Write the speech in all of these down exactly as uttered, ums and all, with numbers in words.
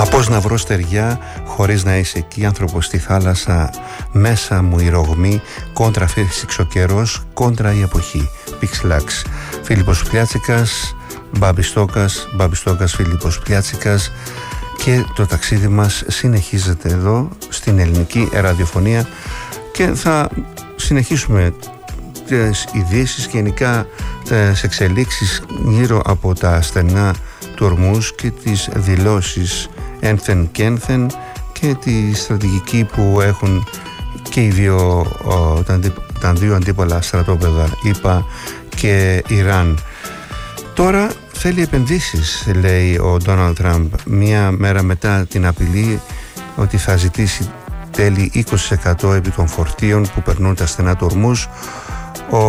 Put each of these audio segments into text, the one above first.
Μα πώς να βρω στεριά χωρίς να είσαι εκεί, άνθρωπος στη θάλασσα, μέσα μου η ρογμή, κόντρα φύσηξε ο καιρός, κόντρα η εποχή. Πιξλάξ. Φίλιππος Πλιάτσικας, Μπαμπιστόκας, Μπαμπιστόκας, Φίλιππος Πλιάτσικας, και το ταξίδι μας συνεχίζεται εδώ στην ελληνική ραδιοφωνία και θα συνεχίσουμε τις ειδήσεις και γενικά τις εξελίξεις γύρω από τα στενά του Ορμούζ και τις δηλώσεις ένθεν και ένθεν και τη στρατηγική που έχουν και οι δύο, ο, τα, τα δύο αντίπαλα στρατόπεδα, ΗΠΑ και Ιράν. Τώρα θέλει επενδύσεις, λέει ο Ντόναλντ Τραμπ, μία μέρα μετά την απειλή ότι θα ζητήσει τέλη είκοσι τοις εκατό επί των φορτίων που περνούν τα στενά του Ορμούζ. Ο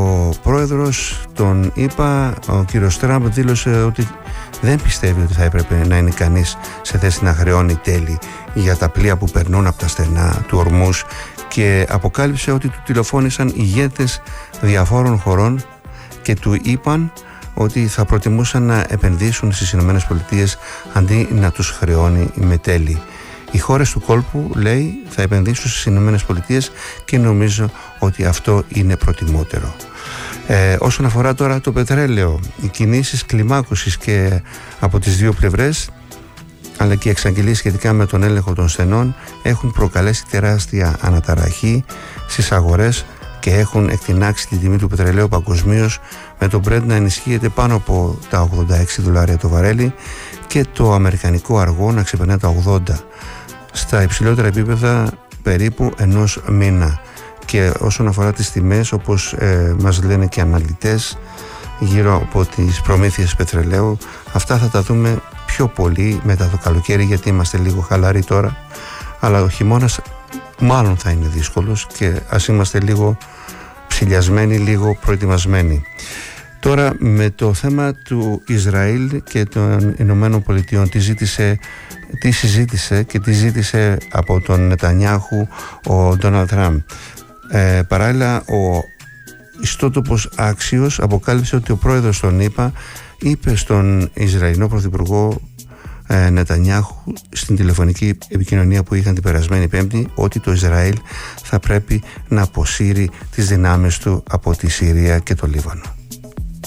πρόεδρος των ΗΠΑ, ο κύριος Τραμπ, δήλωσε ότι δεν πιστεύει ότι θα έπρεπε να είναι κανείς σε θέση να χρεώνει τέλη για τα πλοία που περνούν από τα στενά του Ορμούζ και αποκάλυψε ότι του τηλεφώνησαν ηγέτες διαφόρων χωρών και του είπαν ότι θα προτιμούσαν να επενδύσουν στις Ηνωμένες Πολιτείες αντί να τους χρεώνει με τέλη. Οι χώρες του κόλπου, λέει, θα επενδύσουν στις Ηνωμένες Πολιτείες και νομίζω ότι αυτό είναι προτιμότερο. Ε, όσον αφορά τώρα το πετρέλαιο, οι κινήσεις κλιμάκωσης και από τις δύο πλευρές, αλλά και οι εξαγγελίες σχετικά με τον έλεγχο των στενών έχουν προκαλέσει τεράστια αναταραχή στις αγορές και έχουν εκτινάξει την τιμή του πετρελαίου παγκοσμίως, με το Brent να ενισχύεται πάνω από τα ογδόντα έξι δολάρια το βαρέλι και το αμερικανικό αργό να ξεπερνά τα ογδόντα, στα υψηλότερα επίπεδα περίπου ενός μήνα. Και όσον αφορά τις τιμές, όπως ε, μας λένε και αναλυτές γύρω από τις προμήθειες πετρελαίου, αυτά θα τα δούμε πιο πολύ μετά το καλοκαίρι, γιατί είμαστε λίγο χαλαροί τώρα, αλλά ο χειμώνας μάλλον θα είναι δύσκολος και ας είμαστε λίγο ψηλιασμένοι, λίγο προετοιμασμένοι. Τώρα, με το θέμα του Ισραήλ και των Ηνωμένων Πολιτειών, τι ζήτησε, τι συζήτησε και τι ζήτησε από τον Νετανιάχου ο Ντόναλντ Τραμπ. Ε, παράλληλα, ο ιστότοπος Άξιος αποκάλυψε ότι ο πρόεδρος των ΗΠΑ είπε στον Ισραηλινό πρωθυπουργό ε, Νετανιάχου στην τηλεφωνική επικοινωνία που είχαν την περασμένη Πέμπτη ότι το Ισραήλ θα πρέπει να αποσύρει τις δυνάμεις του από τη Συρία και το Λίβανο.